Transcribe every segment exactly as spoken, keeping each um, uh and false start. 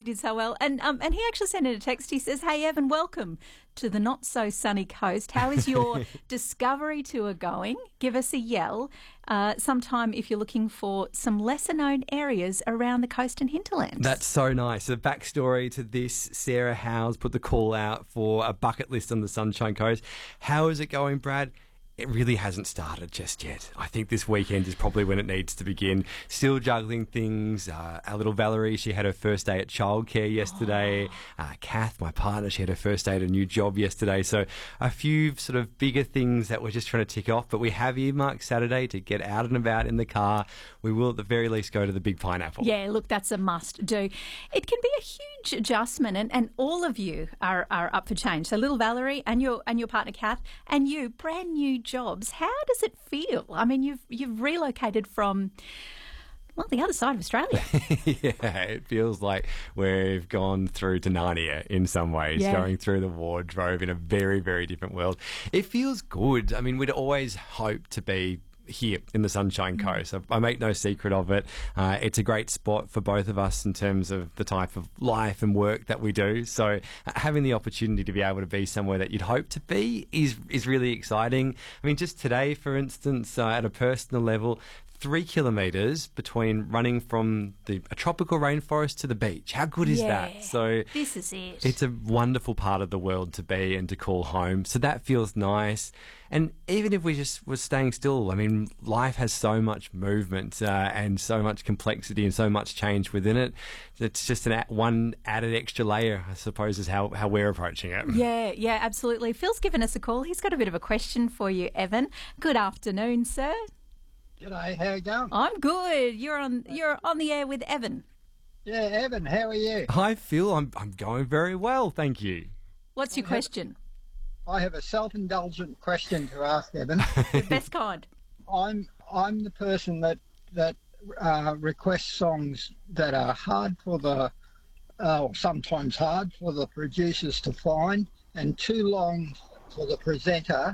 did so well. And um, and he actually sent in a text. He says, "Hey, Evan, welcome to the not-so-sunny coast. How is your Discovery tour going? Give us a yell uh, sometime if you're looking for some lesser-known areas around the coast and hinterland." That's so nice. The backstory to this, Sarah Howes put the call out for a bucket list on the Sunshine Coast. How is it going, Brad? It really hasn't started just yet. I think this weekend is probably when it needs to begin. Still juggling things. Uh, our little Valerie, she had her first day at childcare yesterday. Oh. Uh, Kath, my partner, she had her first day at a new job yesterday. So a few sort of bigger things that we're just trying to tick off. But we have earmarked Saturday to get out and about in the car. We will at the very least go to the Big Pineapple. Yeah, look, that's a must do. It can be a huge adjustment, and, and all of you are, are up for change. So little Valerie and your and your partner Kath and you, brand new jobs. How does it feel? I mean, you've you've relocated from, well, the other side of Australia. Yeah, it feels like we've gone through to Narnia in some ways, yeah. going through the wardrobe in a very, very different world. It feels good. I mean, we'd always hoped to be here in the Sunshine Coast. I, I make no secret of it. Uh, it's a great spot for both of us in terms of the type of life and work that we do. So uh, having the opportunity to be able to be somewhere that you'd hope to be is is really exciting. I mean, just today, for instance, uh, at a personal level, three kilometres between running from the a tropical rainforest to the beach. How good is yeah, that? So this is it. It's a wonderful part of the world to be and to call home. So that feels nice. And even if we just were staying still, I mean, life has so much movement uh, and so much complexity and so much change within it. It's just an one added extra layer, I suppose, is how, how we're approaching it. Yeah, yeah, absolutely. Phil's given us a call. He's got a bit of a question for you, Evan. Good afternoon, sir. G'day, how you going? I'm good. You're on you're on the air with Evan. Yeah, Evan, how are you? Hi, Phil. I'm I'm going very well, thank you. What's your I question? Have, I have a self-indulgent question to ask, Evan. The best kind. I'm I'm the person that that uh, requests songs that are hard for the, uh, or sometimes hard for the producers to find, and too long for the presenter.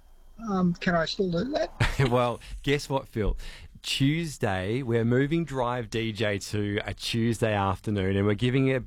Um, can I still do that? Well, guess what, Phil? Tuesday, we're moving Drive D J to a Tuesday afternoon, and we're giving it